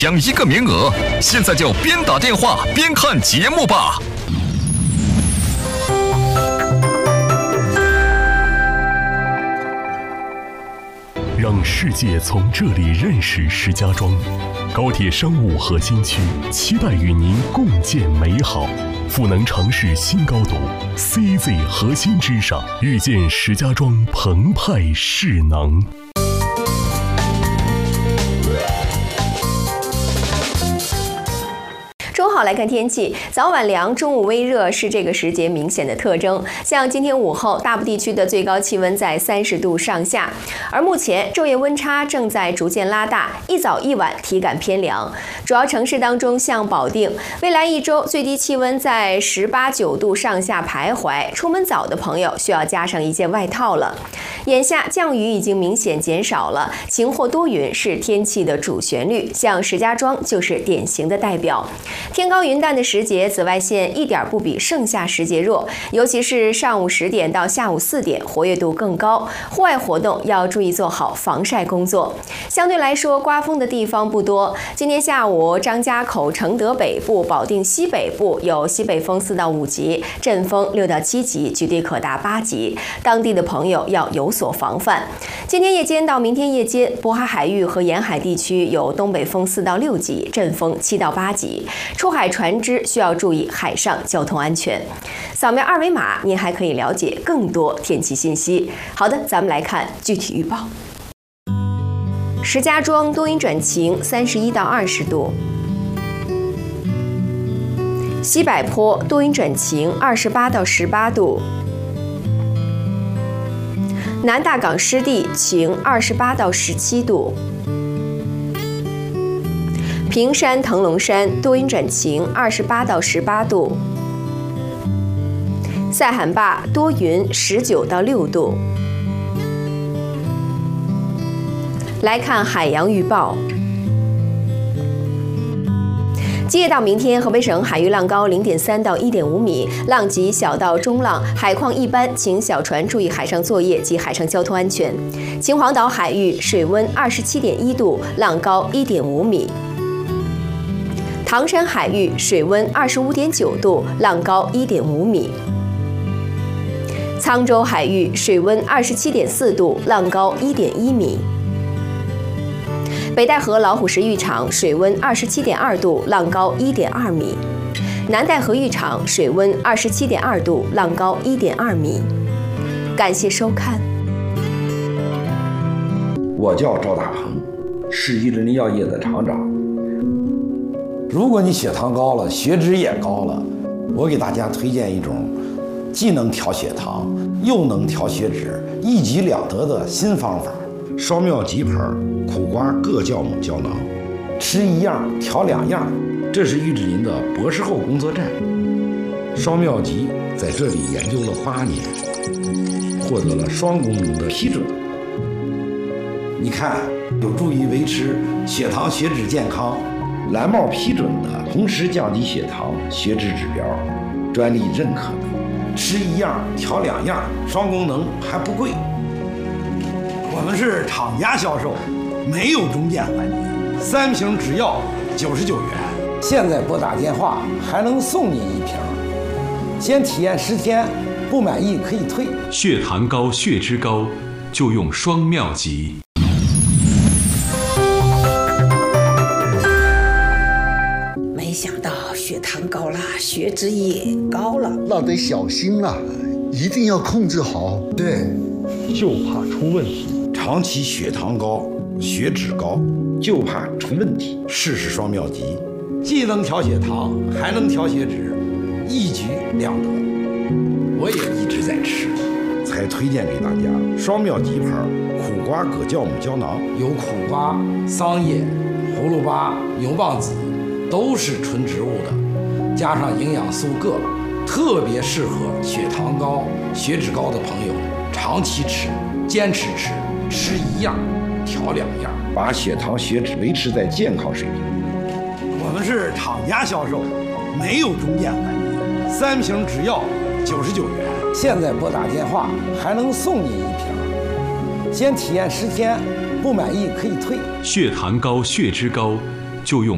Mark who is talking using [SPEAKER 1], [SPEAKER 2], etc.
[SPEAKER 1] 抢1个名额，现在就边打电话边看节目吧。
[SPEAKER 2] 让世界从这里认识石家庄。高铁商务核心区，期待与您共建美好。赋能城市新高度 ，CZ 核心之上，遇见石家庄澎湃势能。
[SPEAKER 3] 中好来看天气，早晚凉，中午微热是这个时节明显的特征。像今天午后，大部地区的最高气温在30度上下，而目前昼夜温差正在逐渐拉大，一早一晚体感偏凉。主要城市当中，像保定，未来1周最低气温在18、9度上下徘徊，出门早的朋友需要加上一件外套了。眼下降雨已经明显减少了，晴或多云是天气的主旋律，像石家庄就是典型的代表。天高云淡的时节，紫外线一点不比盛夏时节弱，尤其是上午10点到下午4点，活跃度更高。户外活动要注意做好防晒工作。相对来说，刮风的地方不多。今天下午，张家口、承德北部、保定西北部有西北风4到5级，阵风6到7级，局地可达8级。当地的朋友要有所防范。今天夜间到明天夜间，渤海海域和沿海地区有东北风4到6级，阵风7到8级。出海船只需要注意海上交通安全。扫描2维码，您还可以了解更多天气信息。好的，咱们来看具体预报。石家庄多云转晴，31到20度；西柏坡多云转晴，28到18度；南大港湿地晴，28到17度；平山腾龙山多云转晴，28到18度；塞罕坝多云，19到6度。来看海洋预报。今夜到明天，河北省海域浪高0.3到1.5米，浪级小到中浪，海况一般，请小船注意海上作业及海上交通安全。秦皇岛海域水温27.1度，浪高1.5米。唐山海域水温25.9度，浪高1.5米。沧州海域水温27.4度，浪高1.1米。北戴河老虎石浴场水温27.2度，浪高1.2米；南戴河浴场水温27.2度，浪高1.2米。感谢收看。
[SPEAKER 4] 我叫赵大鹏，是伊林药业的厂长。如果你血糖高了，血脂也高了，我给大家推荐一种既能调血糖又能调血脂，一举两得的新方法——双妙吉牌苦瓜各酵母胶囊，吃一样调2样。这是玉志林的博士后工作站。双妙吉在这里研究了8年，获得了双功能的批准。你看，有助于维持血糖血脂健康，蓝帽批准的，同时降低血糖血脂指标，专利认可的。吃一样调2样，双功能还不贵。我们是厂家销售，没有中间环节，3瓶只要99元。现在拨打电话还能送您1瓶，先体验10天，不满意可以退。
[SPEAKER 5] 血糖高、血脂高，就用双妙吉。
[SPEAKER 6] 没想到血糖高了，血脂也高了，
[SPEAKER 7] 那得小心啊，一定要控制好。
[SPEAKER 4] 对，
[SPEAKER 8] 就怕出问题。
[SPEAKER 4] 长期血糖高、血脂高，就怕出问题。试试双妙吉，既能调血糖，还能调血脂，一举两得。我也一直在吃，才推荐给大家双妙吉牌苦瓜葛酵母胶囊，有苦瓜、桑叶、葫芦巴、牛蒡子，都是纯植物的，加上营养素铬，特别适合血糖高、血脂高的朋友长期吃，坚持吃。吃一样，调2样，把血糖血脂维持在健康水平。我们是厂家销售，没有中间环节，3瓶只要99元。现在拨打电话还能送您1瓶，先体验10天，不满意可以退。
[SPEAKER 5] 血糖高、血脂高，就用